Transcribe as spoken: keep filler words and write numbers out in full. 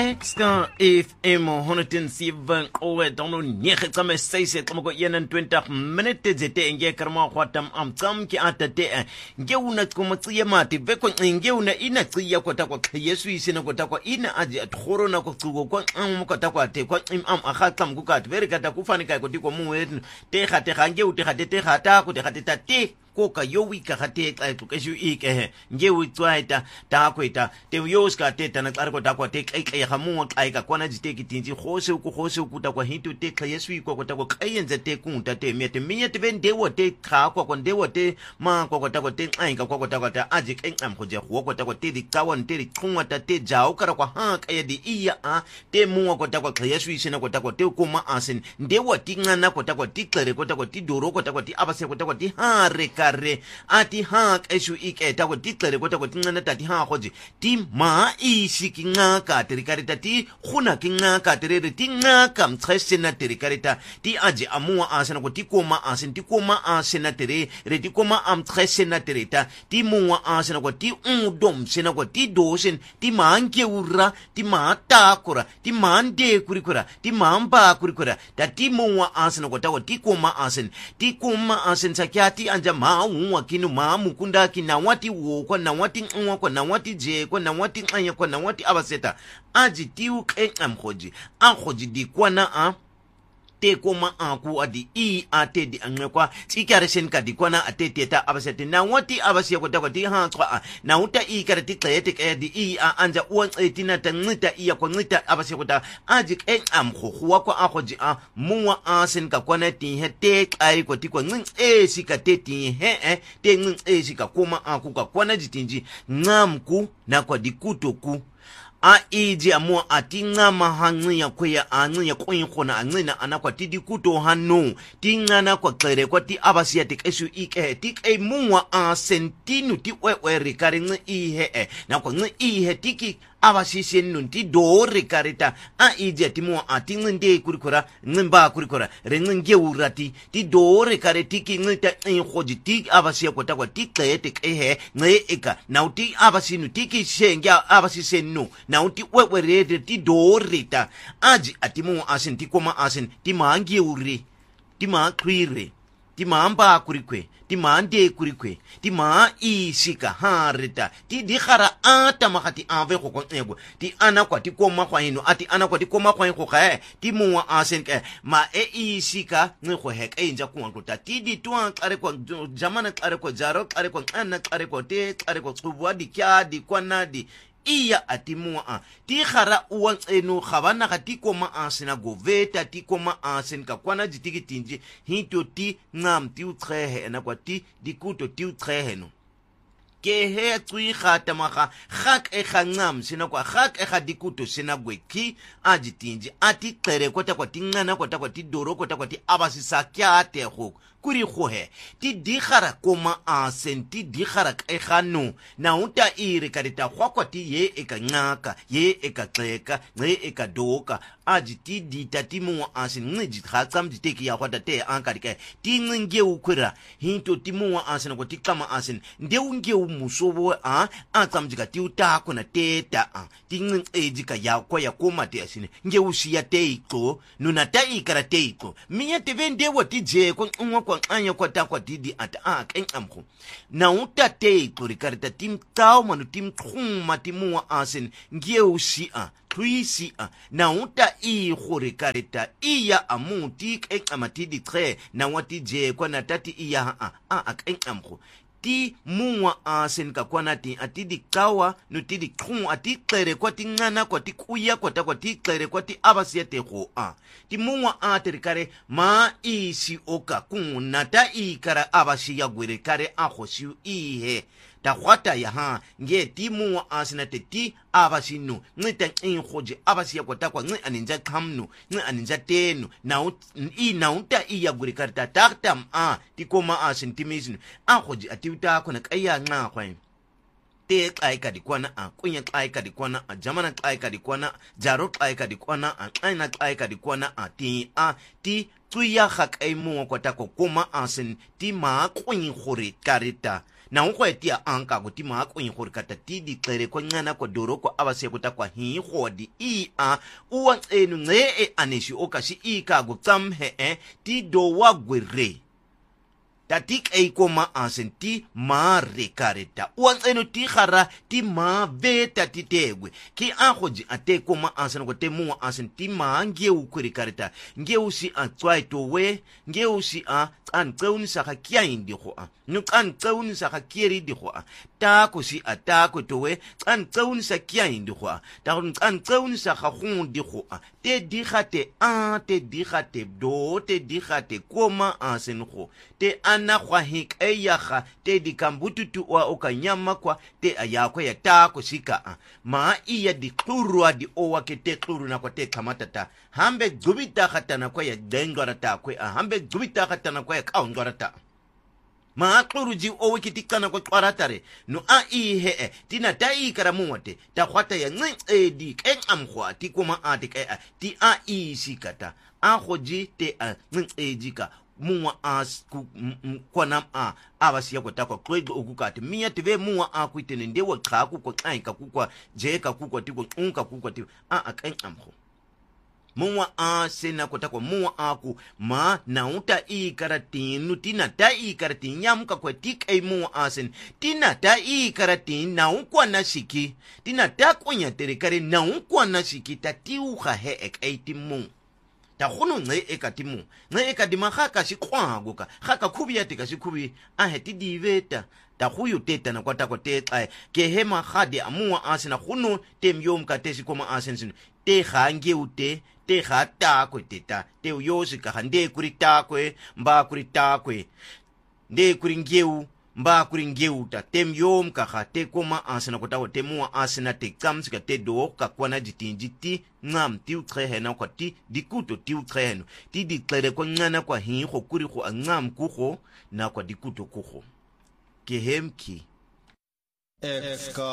Star F M honderd en sewe owe dono nege tsame seise tsamo ko eenentwintig minute zete nge karma kwatam amtsam ki atate nge una tsoma tsiye mati beko nge una ina tsiya kota kwa Yesu isina kota kwa ina aji atkhoro na ko tsugo kwa am kota kwa te kwa im am akhatam ku kat veri kata ku fani kai ko tiko mu te khate khange u te khate te khata ku te khate ta te koka yo wika khate xa xukeshu ike nge u tswaita ta kweta te yo ska te tana tsara ko ta kwa te kai kai hamu kai ka kwana jiteki tinji khose ku khose ku ta kwa hintu te xa Yesu iko ko ta kwa kayenze te ku ta te mete miye te ben dewo te kha kwa kwa dewo te ma kwa kwa ta kwa te ai ka kwa kwa ta kwa ta aji kai am ko je kwa ta kwa te di kawan te di khunwa ta te jao kara kwa ha ka ya di iya a te mu kwa ta kwa xa Yesu isina kwa ta kwa te ku ma asin dewo ti ngana kwa ta kwa ti klere kwa ta kwa ti doro kwa ta kwa ti abase kwa ta kwa ti ha re kare ati ha eshu ike ta kwa ti klere kwa ta kwa ti ngana ta ti ha khoji ti ma isi ki nga ka terikarita ti khuna ki nga ka terere ti nga kam tresena terikarita ti aji amua asena ko ti koma asen ti koma asena tere re ti koma am tresena terita ti muwa asena ko ti undom sena ko ti dosen ti manke ura ti matakura ti mande kurikura ti mamba kurikura ta ti muwa asena ko ta ko ti koma asen ti koma asen sakyati anja ma unwa kinu ma mukunda kina wati wo ko na wati unwa ko na wati je ko na wati anya ko na wati abaseta aji tiu ke amkhoji ankhoji di kwana a te koma aku adi i ate di angekwa tsikare sen ka di kwana ate teta abasete na wati abasiya ko ta ko ti ha kwa na uta i kare ti klete ke di i a anja uan etina ta ngita i ko ngita abasiya ko ta aji ke amkho khwa ko akhoji a muwa asen ka kwana ti he te kai ko ti ko ngin e sika te ti he e te ngin e sika koma aku ka kwana jitinji ngamku na kwa dikutoku a iji amua ati ngama hangi ya kwea angi ya kwenye kona angi na anakwa tidi kuto hanu ti ngana kwa klere kwa ti abasiya tik esu ike tik e muwa a sentinu ti wewe rikari ngi ihe e na kwa ngi ihe tiki abasi senu ti do rikarita a iji ati muwa ati ngi nde kurikura ngi mba kurikura re ngi nge urati ti do rikari tiki ngi ta ngi khoji ti abasiya kwa ta kwa ti klere tik ehe ngi eka na uti abasinu tiki shengia abasi senu na uti wewe rede ti dorita aji ati mu asin ti koma asin ti mangi uri ti ma kwire ti mamba kurikwe ti mande kurikwe ti ma isika harita ti di khara ata makati ave ko ko ego ti ana kwa ti koma kwa hino ati ana kwa ti koma kwa ko kha ti mu asin ke ma e isika ngi ko hek e nja ku ko ta ti di tuan kare ko jamana kare ko jaro kare ko ana kare ko te kare ko tsubwa di kya di kwana di iya atimua a ti khara uwan eno khabana ga ti koma asena goveta ti koma asen ka kwana jitiki tinji hinto ti ngam ti utrehe na kwa ti dikuto ti utrehe no ke he tsui khata maga khak e khangam sina kwa khak e khadikuto sina gweki ajitinji ati tlere kota kwa tingana kota kwa ti doro kota kwa ti abasisa kyate ho kuri khohe ti dikhara koma asen ti dikhara e khanu na uta iri karita kwa kwa ti ye e ka ngaka ye e ka tleka nge e ka doka ajiti di tatimu asen ngi khatsam diteki ya kwata te ankarike ti nge ukwira hinto timu asen kwa ti kama asen nde unge musobo a atsamjika ti uta kuna teta a tingin ejika ya kwa ya koma te asine nge usiya te iko nuna ta ikara te iko miya te vende wa ti je ko nwa kwa anya kwa ta kwa didi ata a ken amko na uta te iko rikarita tim tao manu tim khuma timu asin nge usiya tuisi a na uta i khore karita iya amuti ken amatidi tre na wati je kwa na tati iya a a ken amko ti muwa asen ka kwana ti ati di kawa no ti di khun ati klere kwa ti ngana kwa ti kuya kwa ta kwa ti klere kwa ti abasiya te go a ti muwa a terikare ma isi oka kun na ta ikara abasiya gwere kare a khosiu ihe ta khwata ya ha nge ti muwa asena te ti abasinu ngita in khoje abasiya kwa ta kwa ngi aninja khamnu ngi aninja tenu na i na uta i ya gwere kare ta taktam a ti koma asen timizinu a khoje ati uta kuna kaya nga kwa te kai ka di kwana a kunya kai ka di kwana a jamana kai ka di kwana jaro kai ka di kwana a aina kai ka di kwana a ti a ti tuya khak ai mu kwa ta ko koma asen ti ma kunyi khore karita na go etia anka go ti ma ko ing gore kata ti di tlere ko ncana ko doro ko abase go ta kwa hi godi i a uwa enu nge e aneshi o ka shi i ka go tsam he e ti do wa gwere tatik e koma ansenti ma rekareta uwa enu ti khara ti ma veta ti tegwe ki a goji ate koma ansen go te mu ansenti ma nge u kurikareta nge u si a tswai to we nge u si a an tsauni sa ga kia indi go a no kan tsauni sa ga kieri di go a ta ko si a ta ko to we kan tsauni sa kia indi go a ta go kan tsauni sa ga go di go a te di gate a te di gate do te di gate koma ansen go te ana gwa hik e ya ga te di kambututu wa o ka nyama kwa te aya ko ya ta ko sika a ma iya di klurwa di o wa ke te kluru na ko te kamatata hambe gubita khatana ko ya dengora ta ko a hambe gubita khatana ko ka ongorata ma kluru ji o wiki kana ko qaratare no a i he e tina dai kara muwate ta khwata ya ngi e di ke am khwa ti kuma a ti ke ti a i sikata a khoji te a ngi e jika muwa as ku kwana a abasiya ko ta ko kwedo okukati miya tive muwa a kwitene ndewo xa ku ko xanka ku kwa je ka ku ko ti ko unka ku ko ti a a kan am kho muwa a sena ko ta ko muwa a ku ma na uta i karatin nutina ta i karatin yam ka ko tik ai muwa a sen tina ta i karatin na unkwa na shiki tina ta kunya tere kare na unkwa na shiki ta ti u ga he ek ai ti mu ta khono nge e ka ti mu nge e ka di ma ga ka shi kwa go ka ga ka khubi ya te ka shi khubi a he ti di veta ta khuyu teta na kwata ko te xa ke he ma ga di amuwa a sena khono te myom ka te shi koma a sen sin te ga nge ute te ga ta ko teta te yo se ka hande kuri ta ko mba kuri ta ko nde kuri ngeu mba kuri ngeu ta tem yom ka ga te koma ansena ko ta te mu ansena te kam se ka te do ka kwana jitinji ti ngam ti u tre na ko ti dikuto ti u tre no ti di tlere ko ngana kwa hi go kuri go ngam ku go na kwa dikuto ku go ke hemki